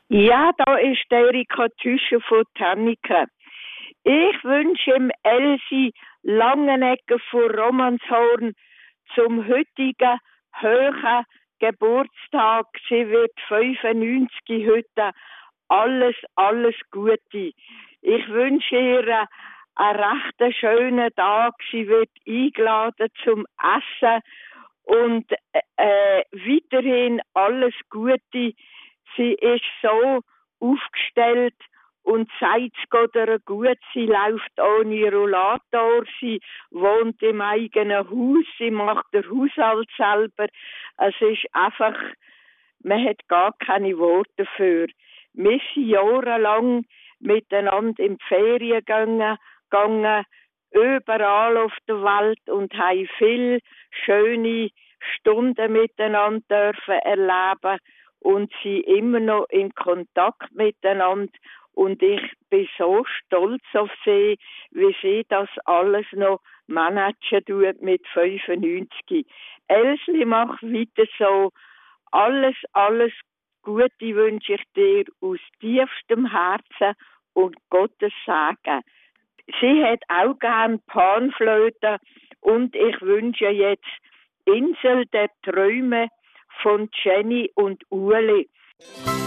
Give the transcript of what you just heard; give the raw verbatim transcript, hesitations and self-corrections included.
Ja, da ist Erika Tüscher von Tannike. Ich wünsche ihm Elsie Langenegger von Romanshorn zum heutigen hohen Geburtstag. Sie wird fünfundneunzig heute. Alles, alles Gute. Ich wünsche ihr einen recht schönen Tag. Sie wird eingeladen zum Essen und äh, weiterhin alles Gute. Sie ist so aufgestellt und sagt es geht ihr gut. Sie läuft ohne Rollator, sie wohnt im eigenen Haus, sie macht den Haushalt selber. Es ist einfach, man hat gar keine Worte dafür. Wir sind jahrelang miteinander in die Ferien gegangen, gegangen, überall auf der Welt und haben viele schöne Stunden miteinander dürfen erleben und sie immer noch in Kontakt miteinander. Und ich bin so stolz auf sie, wie sie das alles noch managen tut mit fünfundneunzig. Elsli, mach weiter so. Alles, alles Gute wünsche ich dir aus tiefstem Herzen und Gottes Segen. Sie hat auch gern Panflöte und ich wünsche jetzt Insel der Träume von Jenny und Ueli.